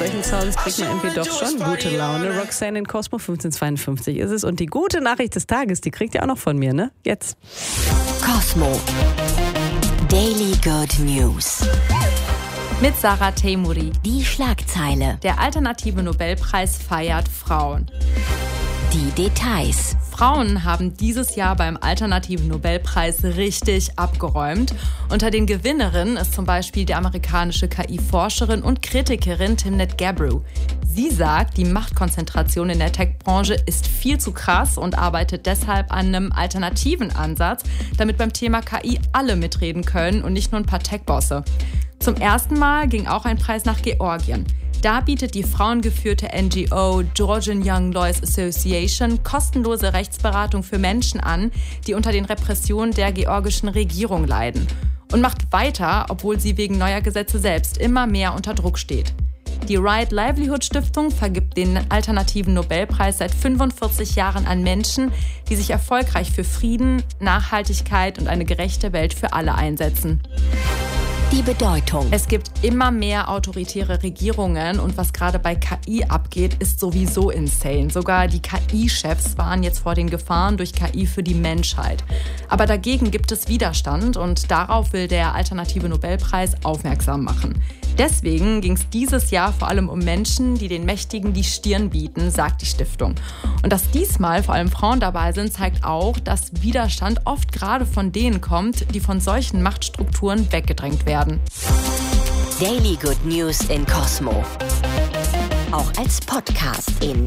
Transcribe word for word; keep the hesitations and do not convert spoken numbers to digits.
solchen Sounds kriegt man irgendwie doch schon gute Laune. Roxanne in Cosmo, fünfzehn Uhr zweiundfünfzig ist es. Und die gute Nachricht des Tages, die kriegt ihr auch noch von mir, ne? Jetzt. Cosmo. Daily Good News. Mit Sarah Teimouri. Die Schlagzeile. Der alternative Nobelpreis feiert Frauen. Die Details. Frauen haben dieses Jahr beim alternativen Nobelpreis richtig abgeräumt. Unter den Gewinnerinnen ist zum Beispiel die amerikanische K I-Forscherin und Kritikerin Timnit Gebru. Sie sagt, die Machtkonzentration in der Tech-Branche ist viel zu krass und arbeitet deshalb an einem alternativen Ansatz, damit beim Thema K I alle mitreden können und nicht nur ein paar Tech-Bosse. Zum ersten Mal ging auch ein Preis nach Georgien. Da bietet die frauengeführte N G O Georgian Young Lawyers Association kostenlose Rechtsberatung für Menschen an, die unter den Repressionen der georgischen Regierung leiden. Und macht weiter, obwohl sie wegen neuer Gesetze selbst immer mehr unter Druck steht. Die Right Livelihood Stiftung vergibt den alternativen Nobelpreis seit fünfundvierzig Jahren an Menschen, die sich erfolgreich für Frieden, Nachhaltigkeit und eine gerechte Welt für alle einsetzen. Die Bedeutung. Es gibt immer mehr autoritäre Regierungen und was gerade bei K I abgeht, ist sowieso insane. Sogar die K I-Chefs warnen jetzt vor den Gefahren durch K I für die Menschheit. Aber dagegen gibt es Widerstand und darauf will der alternative Nobelpreis aufmerksam machen. Deswegen ging es dieses Jahr vor allem um Menschen, die den Mächtigen die Stirn bieten, sagt die Stiftung. Und dass diesmal vor allem Frauen dabei sind, zeigt auch, dass Widerstand oft gerade von denen kommt, die von solchen Machtstrukturen weggedrängt werden. Daily Good News in Cosmo. Auch als Podcast in